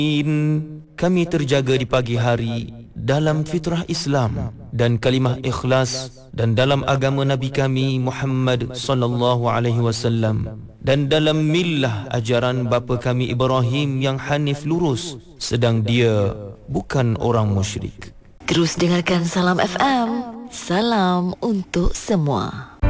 Kami terjaga di pagi hari dalam fitrah Islam dan kalimah ikhlas dan dalam agama Nabi kami Muhammad sallallahu alaihi wasallam dan dalam millah ajaran bapa kami Ibrahim yang hanif lurus sedang dia bukan orang musyrik. Terus dengarkan Salam FM. Salam untuk semua.